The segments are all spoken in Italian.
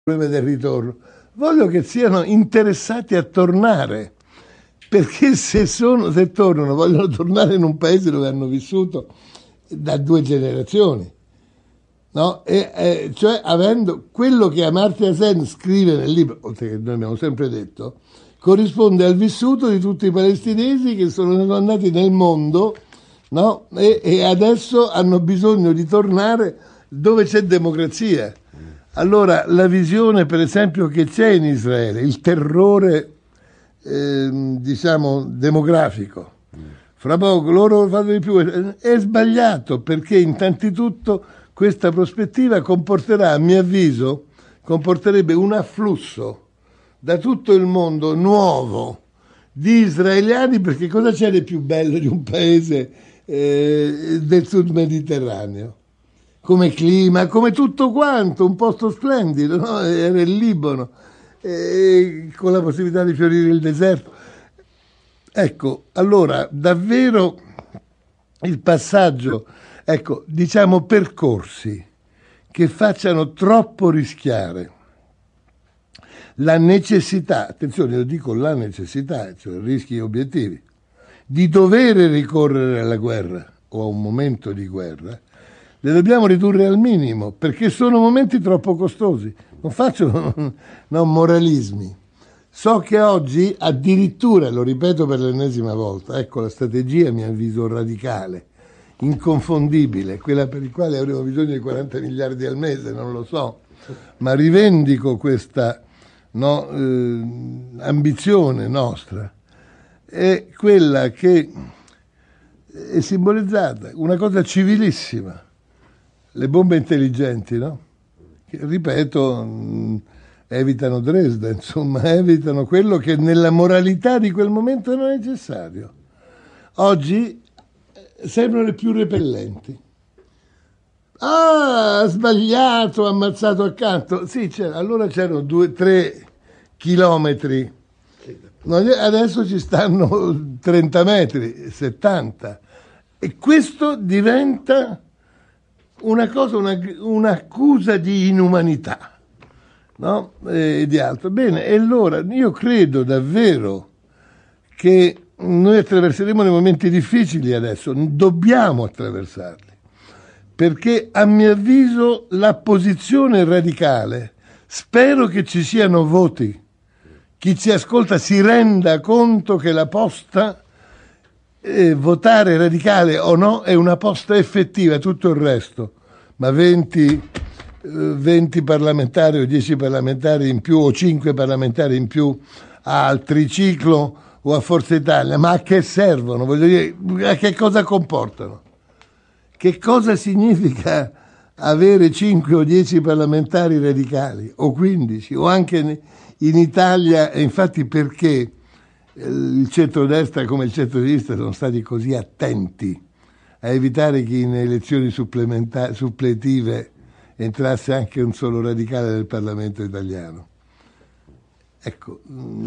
problema del ritorno, voglio che siano interessati a tornare, perché se tornano vogliono tornare in un paese dove hanno vissuto da 2 generazioni, no? Cioè avendo quello che Amartya Sen scrive nel libro, oltre che noi abbiamo sempre detto, corrisponde al vissuto di tutti i palestinesi che sono andati nel mondo, no? E adesso hanno bisogno di tornare dove c'è democrazia. Allora la visione, per esempio, che c'è in Israele, il terrore diciamo demografico, fra poco loro fanno di più, è sbagliato, perché innanzitutto questa prospettiva comporterà, a mio avviso, comporterebbe un afflusso da tutto il mondo nuovo di israeliani, perché cosa c'è di più bello di un paese del sud Mediterraneo? Come clima, come tutto quanto, un posto splendido, no? Era il Libano, con la possibilità di fiorire il deserto. Ecco, allora, davvero il passaggio, ecco, diciamo percorsi che facciano troppo rischiare la necessità, attenzione, io dico la necessità, cioè rischi e obiettivi, di dover ricorrere alla guerra o a un momento di guerra, le dobbiamo ridurre al minimo, perché sono momenti troppo costosi. Non faccio moralismi. So che oggi addirittura, lo ripeto per l'ennesima volta, ecco la strategia a mio avviso radicale, inconfondibile, quella per la quale avremo bisogno di 40 miliardi al mese, non lo so, ma rivendico questa ambizione nostra, è quella che è simbolizzata, una cosa civilissima. Le bombe intelligenti, no? Che, ripeto, evitano Dresda, insomma, evitano quello che nella moralità di quel momento era necessario. Oggi sembrano le più repellenti. Ah, ha sbagliato, ha ammazzato accanto. Sì, allora c'erano 2-3 chilometri. No, adesso ci stanno 30 metri, 70. E questo diventa una cosa, un'accusa di inumanità, no? E di altro. Bene, e allora io credo davvero che noi attraverseremo dei momenti difficili adesso, dobbiamo attraversarli, perché a mio avviso la posizione radicale, spero che ci siano voti, chi ci ascolta si renda conto che la posta votare radicale o no è una posta effettiva, tutto il resto, ma 20 parlamentari o 10 parlamentari in più o 5 parlamentari in più al triciclo o a Forza Italia, ma a che servono? Voglio dire, a che cosa comportano? Che cosa significa avere 5 o 10 parlamentari radicali o 15 o anche in Italia? E infatti perché il centrodestra come il centrosinistra sono stati così attenti a evitare che in elezioni suppletive entrasse anche un solo radicale del Parlamento italiano? Ecco,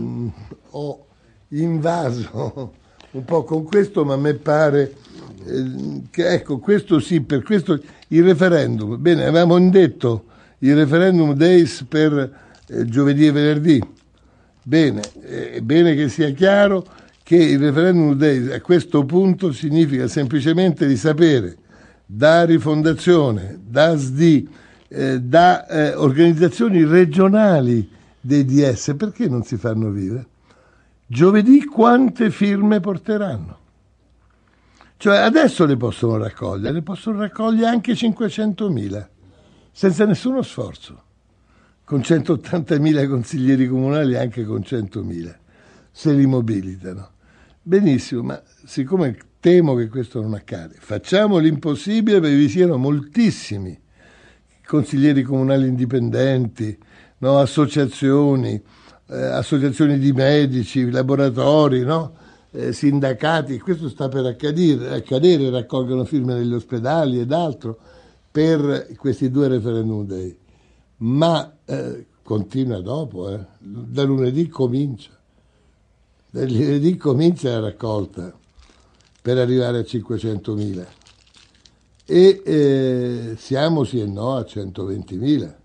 ho invaso un po' con questo, ma a me pare che, ecco, questo sì, per questo il referendum, bene, avevamo indetto il referendum days per giovedì e venerdì. Bene, è bene che sia chiaro che il referendum day a questo punto significa semplicemente di sapere da Rifondazione, da SD, da organizzazioni regionali dei DS, perché non si fanno vive? Giovedì quante firme porteranno? Cioè adesso le possono raccogliere anche 500.000, senza nessuno sforzo. Con 180.000 consiglieri comunali, anche con 100.000, se li mobilitano. Benissimo, ma siccome temo che questo non accade, facciamo l'impossibile perché vi siano moltissimi consiglieri comunali indipendenti, no? associazioni di medici, laboratori, no? Sindacati, questo sta per accadere, raccolgono firme negli ospedali ed altro per questi 2 referendum day. Ma continua dopo, da lunedì comincia la raccolta per arrivare a 500.000 e siamo sì e no a 120.000.